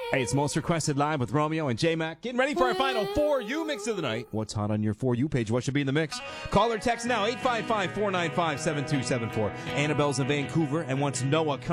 Hey, it's Most Requested Live with Romeo and J-Mac. Getting ready for our final For You mix of the night. What's hot on your For You page? What should be in the mix? Call or text now, 855-495-7274. Annabelle's in Vancouver and wants Noah